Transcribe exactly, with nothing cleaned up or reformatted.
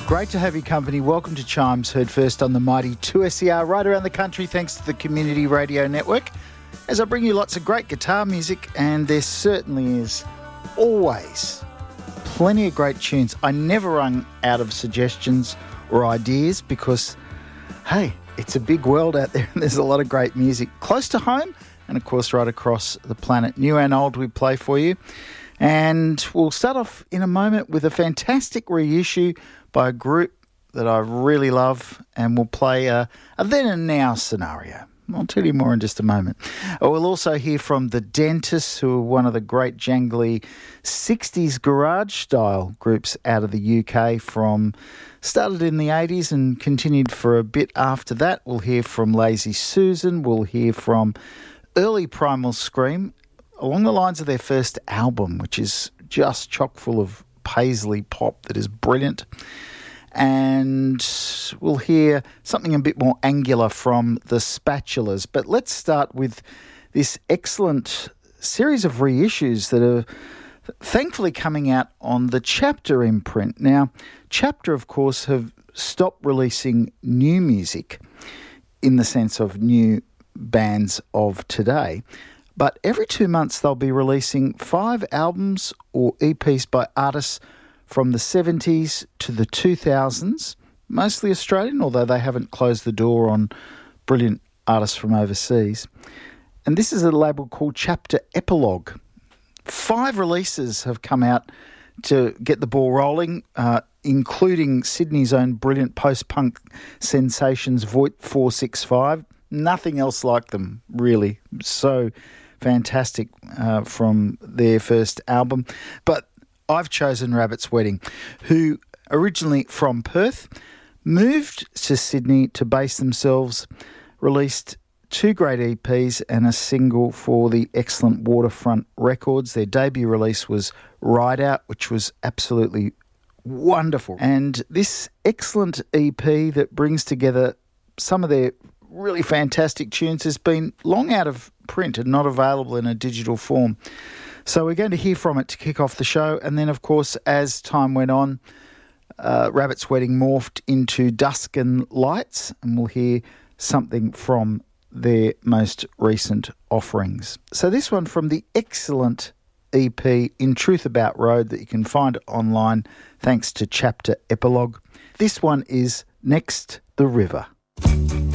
Great to have your company. Welcome to Chimes, heard first on the mighty two S E R right around the country thanks to the Community Radio Network. As I bring you lots of great guitar music, and there certainly is always plenty of great tunes. I never run out of suggestions or ideas because, hey, it's a big world out there and there's a lot of great music close to home and, of course, right across the planet. New and old we play for you. And we'll start off in a moment with a fantastic reissue by a group that I really love, and we'll play a, a then and now scenario. I'll tell you more in just a moment. We'll also hear from The Dentists, who are one of the great jangly sixties garage-style groups out of the U K from started in the eighties and continued for a bit after that. We'll hear from Lazy Susan. We'll hear from early Primal Scream, along the lines of their first album, which is just chock full of paisley pop that is brilliant. And we'll hear something a bit more angular from the Spatulas. But let's start with this excellent series of reissues that are thankfully coming out on the Chapter imprint. Now, Chapter, of course, have stopped releasing new music in the sense of new bands of today. But every two months they'll be releasing five albums or E Ps by artists from the seventies to the two thousands, mostly Australian, although they haven't closed the door on brilliant artists from overseas. And this is a label called Chapter Epilogue. Five releases have come out to get the ball rolling, uh, including Sydney's own brilliant post-punk sensations, Voigt four six five. Nothing else like them, really. So fantastic uh, from their first album. But I've chosen Rabbit's Wedding, who originally from Perth, moved to Sydney to base themselves, released two great E Ps and a single for the excellent Waterfront Records. Their debut release was Ride Out, which was absolutely wonderful. And this excellent E P that brings together some of their really fantastic tunes has been long out of print and not available in a digital form. So we're going to hear from it to kick off the show. And then, of course, as time went on, uh, Rabbit's Wedding morphed into Dusk and Lights, and we'll hear something from their most recent offerings. So this one from the excellent E P In Truth About Road that you can find online thanks to Chapter Epilogue. This one is Next the River.